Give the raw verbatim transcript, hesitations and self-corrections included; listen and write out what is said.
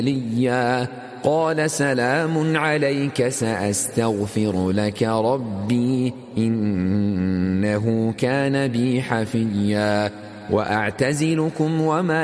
ليا قال سلام عليك سأستغفر لك ربي إنه كان بي حفيا وأعتزلكم وما